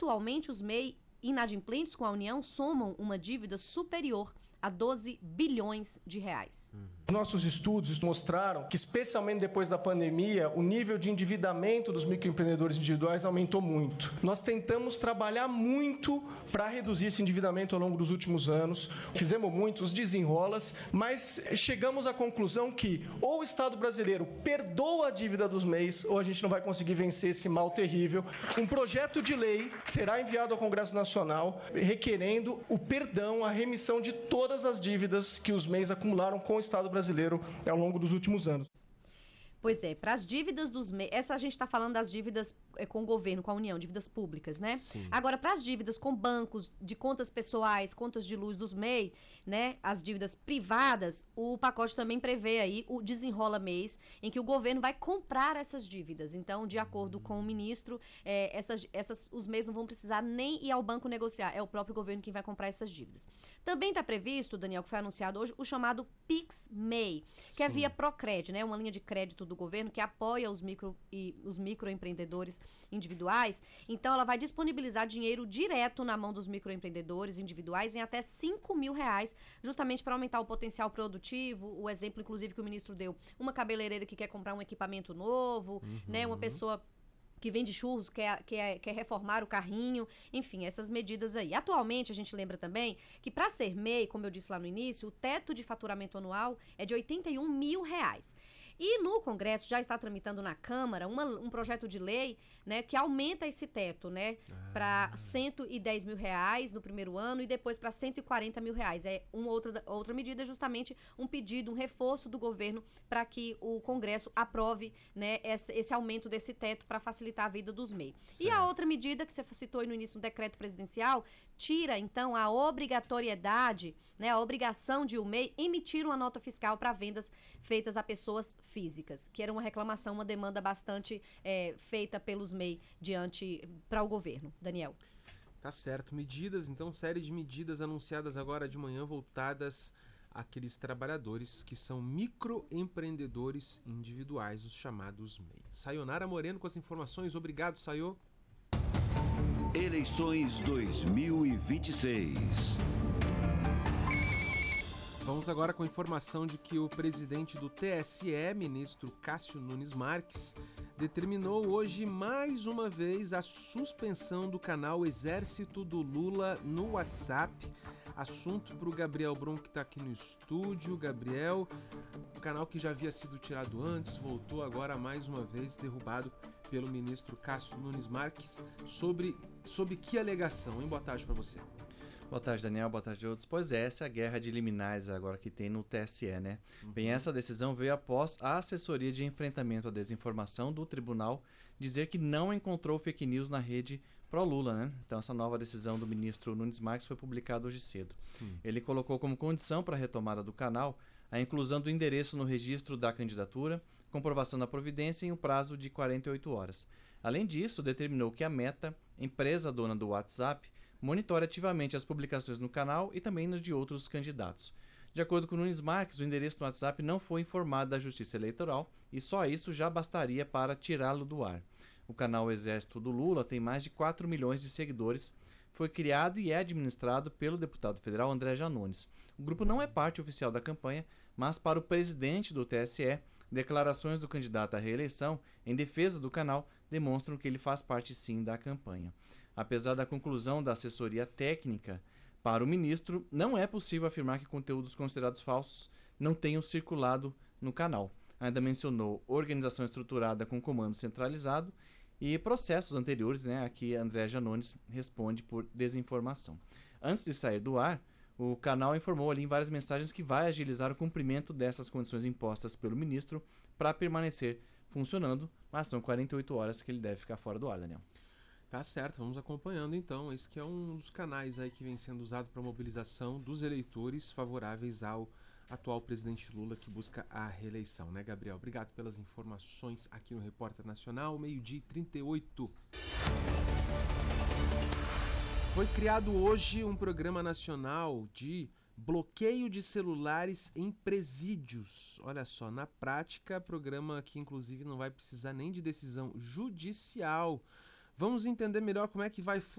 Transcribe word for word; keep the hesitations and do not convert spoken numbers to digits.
atualmente os M E I inadimplentes com a União somam uma dívida superior a doze bilhões de reais. Nossos estudos mostraram que, especialmente depois da pandemia, o nível de endividamento dos microempreendedores individuais aumentou muito. Nós tentamos trabalhar muito para reduzir esse endividamento ao longo dos últimos anos. Fizemos muitos desenrolas, mas chegamos à conclusão que ou o Estado brasileiro perdoa a dívida dos M E Is, ou a gente não vai conseguir vencer esse mal terrível. Um projeto de lei será enviado ao Congresso Nacional requerendo o perdão, a remissão de todas todas as dívidas que os M E Is acumularam com o Estado brasileiro ao longo dos últimos anos. Pois é, para as dívidas dos M E I, essa a gente está falando das dívidas é, com o governo, com a União, dívidas públicas, né? Sim. Agora, para as dívidas com bancos, de contas pessoais, contas de luz dos M E I, né? As dívidas privadas, o pacote também prevê aí o Desenrola M E Is, em que o governo vai comprar essas dívidas. Então, de acordo com o ministro, é, essas, essas, os M E Is não vão precisar nem ir ao banco negociar, é o próprio governo quem vai comprar essas dívidas. Também está previsto, Daniel, que foi anunciado hoje, o chamado Pix M E I, que Sim. é via Procred, né? Uma linha de crédito do governo que apoia os, micro e, os microempreendedores individuais. Então, ela vai disponibilizar dinheiro direto na mão dos microempreendedores individuais em até cinco mil reais, justamente para aumentar o potencial produtivo. O exemplo, inclusive, que o ministro deu, uma cabeleireira que quer comprar um equipamento novo, uhum. né? Uma pessoa que vende churros, quer, quer, quer reformar o carrinho, enfim, essas medidas aí. Atualmente, a gente lembra também que para ser M E I, como eu disse lá no início, o teto de faturamento anual é de oitenta e um mil reais. E no Congresso já está tramitando na Câmara uma, um projeto de lei, né, que aumenta esse teto, né, ah. para cento e dez mil reais no primeiro ano e depois para cento e quarenta mil reais. É uma outra, outra medida, justamente um pedido, um reforço do governo para que o Congresso aprove, né, esse, esse aumento desse teto para facilitar a vida dos M E I. Certo. E a outra medida que você citou aí no início, um decreto presidencial, tira, então, a obrigatoriedade, né, a obrigação de o M E I emitir uma nota fiscal para vendas feitas a pessoas físicas, que era uma reclamação, uma demanda bastante é, feita pelos M E I diante para o governo. Daniel. Tá certo. Medidas, então, série de medidas anunciadas agora de manhã voltadas àqueles trabalhadores que são microempreendedores individuais, os chamados M E I. Sayonara Moreno com as informações. Obrigado, Sayo. Eleições dois mil e vinte e seis. Vamos agora com a informação de que o presidente do T S E, ministro Cássio Nunes Marques, determinou hoje mais uma vez a suspensão do canal Exército do Lula no WhatsApp. Assunto para o Gabriel Brum, que está aqui no estúdio. Gabriel, o canal que já havia sido tirado antes, voltou agora mais uma vez derrubado pelo ministro Cássio Nunes Marques. Sobre, sobre que alegação, hein? Boa tarde para você. Boa tarde, Daniel. Boa tarde a outros. Pois é, essa é a guerra de liminares agora que tem no T S E, né? Uhum. Bem, essa decisão veio após a assessoria de enfrentamento à desinformação do tribunal dizer que não encontrou fake news na rede pró-Lula, né? Então, essa nova decisão do ministro Nunes Marques foi publicada hoje cedo. Sim. Ele colocou como condição para a retomada do canal a inclusão do endereço no registro da candidatura, comprovação da providência em um prazo de quarenta e oito horas. Além disso, determinou que a Meta, empresa dona do WhatsApp, monitore ativamente as publicações no canal e também nos de outros candidatos. De acordo com Nunes Marques, o endereço no WhatsApp não foi informado da Justiça Eleitoral e só isso já bastaria para tirá-lo do ar. O canal Exército do Lula tem mais de quatro milhões de seguidores, foi criado e é administrado pelo deputado federal André Janones. O grupo não é parte oficial da campanha, mas para o presidente do T S E, declarações do candidato à reeleição em defesa do canal demonstram que ele faz parte sim da campanha. Apesar da conclusão da assessoria técnica, para o ministro, não é possível afirmar que conteúdos considerados falsos não tenham circulado no canal. Ainda mencionou organização estruturada com comando centralizado e processos anteriores, né, a que André Janones responde por desinformação. Antes de sair do ar, o canal informou ali em várias mensagens que vai agilizar o cumprimento dessas condições impostas pelo ministro para permanecer funcionando, mas são quarenta e oito horas que ele deve ficar fora do ar, Daniel. Tá certo, vamos acompanhando então. Esse que é um dos canais aí que vem sendo usado para mobilização dos eleitores favoráveis ao atual presidente Lula, que busca a reeleição, né, Gabriel? Obrigado pelas informações aqui no Repórter Nacional, meio-dia e trinta e oito. Foi criado hoje um programa nacional de bloqueio de celulares em presídios. Olha só, na prática, programa que inclusive não vai precisar nem de decisão judicial. Vamos entender melhor como é que vai funcionar.